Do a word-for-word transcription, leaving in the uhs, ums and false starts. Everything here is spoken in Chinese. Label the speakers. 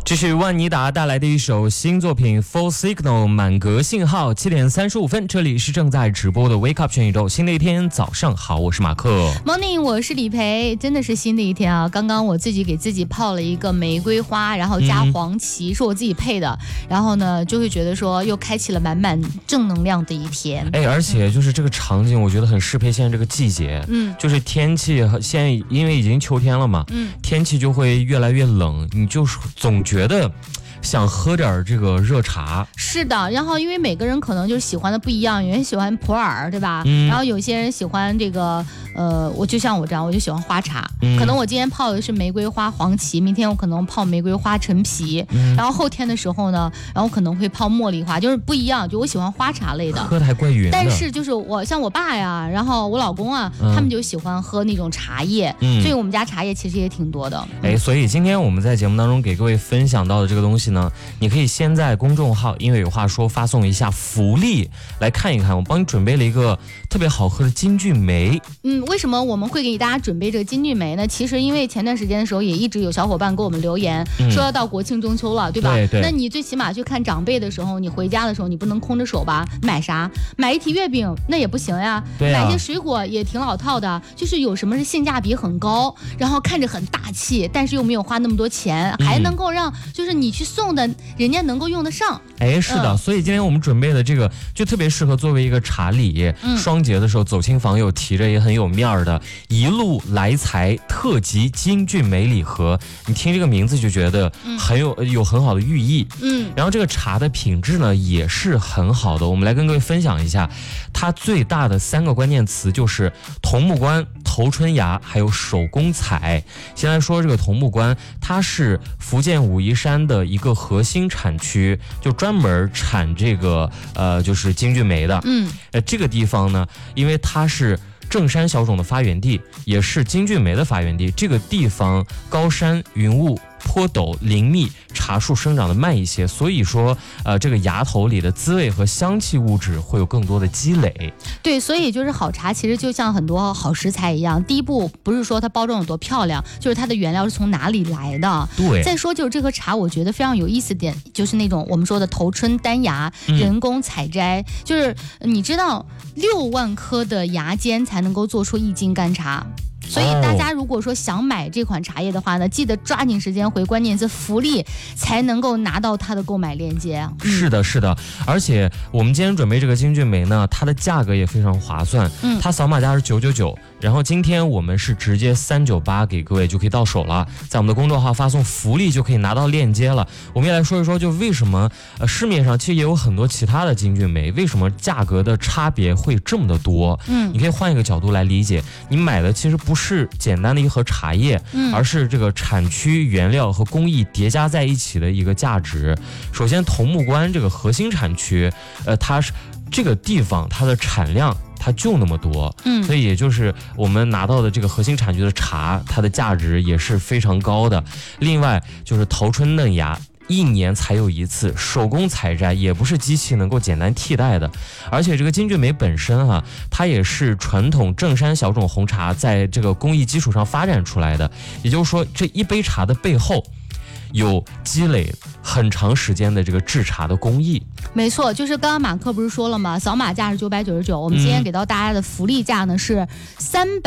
Speaker 1: 这是万妮达带来的一首新作品 Full Signal 满格信号。七点三十五分，这里是正在直播的 Wake Up 全宇宙。新的一天早上好，我是马克。
Speaker 2: Morning， 我是李培。真的是新的一天啊！刚刚我自己给自己泡了一个玫瑰花，然后加黄芪，嗯、是我自己配的。然后呢，就会觉得说又开启了满满正能量的一天。
Speaker 1: 哎，而且就是这个场景，我觉得很适配现在这个季节。嗯，就是天气现在因为已经秋天了嘛，嗯，天气就会越来越冷，你就是总觉得想喝点这个热茶。
Speaker 2: 是的，然后因为每个人可能就是喜欢的不一样，有人喜欢普洱，对吧？嗯、然后有些人喜欢这个，呃，我就像我这样，我就喜欢花茶。嗯、可能我今天泡的是玫瑰花黄芪，明天我可能泡玫瑰花陈皮，嗯、然后后天的时候呢，然后可能会泡茉莉花，就是不一样。就我喜欢花茶类的，
Speaker 1: 喝的还怪匀的。
Speaker 2: 但是就是我像我爸呀，然后我老公啊，嗯、他们就喜欢喝那种茶叶，嗯、所以我们家茶叶其实也挺多的。
Speaker 1: 哎，所以今天我们在节目当中给各位分享到的这个东西呢，你可以先在公众号因为有话说发送一下福利来看一看，我帮你准备了一个特别好喝的金骏眉。
Speaker 2: 嗯，为什么我们会给大家准备这个金骏眉呢？其实因为前段时间的时候也一直有小伙伴给我们留言，嗯、说要到国庆中秋了，对吧？
Speaker 1: 对对。
Speaker 2: 那你最起码去看长辈的时候，你回家的时候你不能空着手吧？买啥？买一提月饼那也不行呀。
Speaker 1: 对啊。
Speaker 2: 买些水果也挺老套的，就是有什么是性价比很高，然后看着很大气，但是又没有花那么多钱，嗯、还能够让就是你去送的人家能够用得上。
Speaker 1: 哎，是的，嗯、所以今天我们准备的这个就特别适合作为一个茶礼，嗯、双节的时候走亲访友提着也很有面儿的一路来财特级金骏眉礼盒。你听这个名字就觉得很有、嗯、有很好的寓意。嗯，然后这个茶的品质呢也是很好的，我们来跟各位分享一下，它最大的三个关键词就是桐木关、头春芽还有手工彩。先来说这个桐木关，它是福建武夷山的一个核心产区，就专门产这个呃就是金骏眉的。嗯，呃这个地方呢，因为它是正山小种的发源地，也是金骏眉的发源地。这个地方高山云雾坡陡林密，茶树生长的慢一些，所以说呃这个芽头里的滋味和香气物质会有更多的积累。
Speaker 2: 对，所以就是好茶其实就像很多好食材一样，第一步不是说它包装有多漂亮，就是它的原料是从哪里来的。
Speaker 1: 对，
Speaker 2: 再说就是这颗茶我觉得非常有意思点，就是那种我们说的头春单芽人工采摘，嗯、就是你知道六万颗的芽尖才能够做出一斤干茶。所以大家如果说想买这款茶叶的话呢，记得抓紧时间回关键词福利，才能够拿到它的购买链接。
Speaker 1: 嗯、是的，是的，而且我们今天准备这个金骏眉呢，它的价格也非常划算。嗯，它扫码价是九九九，然后今天我们是直接三九八给各位就可以到手了，在我们的公众号发送福利就可以拿到链接了。我们也来说一说，就为什么呃市面上其实也有很多其他的金骏眉，为什么价格的差别会这么的多？嗯，你可以换一个角度来理解，你买的其实不是简单的一盒茶叶，嗯、而是这个产区原料和工艺叠加在一起的一个价值。首先，桐木关这个核心产区，呃，它是这个地方它的产量它就那么多，嗯，所以也就是我们拿到的这个核心产区的茶，它的价值也是非常高的。另外就是头春嫩芽，一年才有一次，手工采摘，也不是机器能够简单替代的。而且这个金骏眉本身啊，它也是传统正山小种红茶在这个工艺基础上发展出来的。也就是说，这一杯茶的背后有积累很长时间的这个制茶的工艺。
Speaker 2: 没错，就是刚刚马克不是说了吗？扫码价是九百九十九，我们今天给到大家的福利价呢是三百。